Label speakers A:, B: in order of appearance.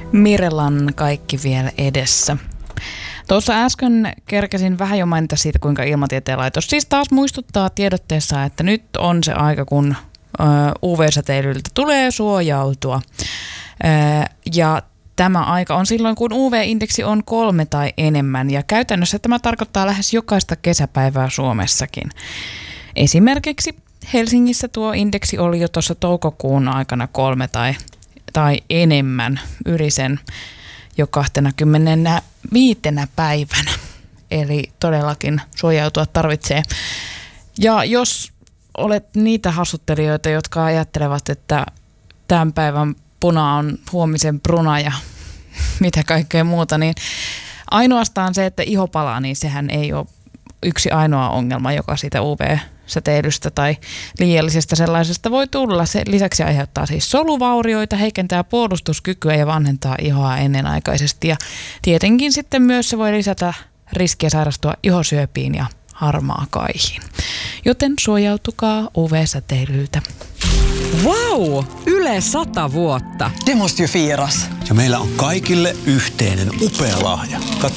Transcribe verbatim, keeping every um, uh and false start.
A: Mirellan kaikki vielä edessä. Tuossa äsken kerkesin vähän jo mainita siitä, kuinka Ilmatieteen laitos siis taas muistuttaa tiedotteessa, että nyt on se aika, kun U V-säteilyltä tulee suojautua. Ja tämä aika on silloin, kun U V-indeksi on kolme tai enemmän, ja käytännössä tämä tarkoittaa lähes jokaista kesäpäivää Suomessakin. Esimerkiksi Helsingissä tuo indeksi oli jo tuossa toukokuun aikana kolme tai, tai enemmän, yli sen jo kaksikymmentäviisi päivänä. Eli todellakin suojautua tarvitsee. Ja jos olet niitä hassuttelijoita, jotka ajattelevat, että tämän päivän puna on huomisen bruna ja mitä kaikkea muuta, niin ainoastaan se, että iho palaa, niin sehän ei ole yksi ainoa ongelma, joka siitä U V-säteilystä tai liiallisesta sellaisesta voi tulla. Se lisäksi aiheuttaa siis soluvaurioita, heikentää puolustuskykyä ja vanhentaa ihoa ennenaikaisesti. Ja tietenkin sitten myös se voi lisätä riskiä sairastua ihosyöpiin ja harmaakaihiin. Joten suojautukaa U V-säteilyltä.
B: Wow! Yle sata vuotta.
C: Det måste ju firas.
D: Ja meillä on kaikille yhteinen upea lahja.